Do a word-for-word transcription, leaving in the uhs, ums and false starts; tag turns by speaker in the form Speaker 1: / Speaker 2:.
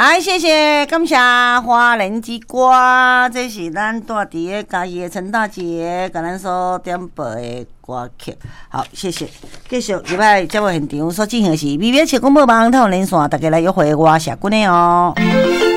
Speaker 1: 哎，谢谢，感谢花莲之歌，这是咱住伫个嘉义的陈大姐，甲咱所点播的歌曲。好，谢谢。继续入来节目现场所进行的是微微七广播网台连线，大家来约会我社群的哦。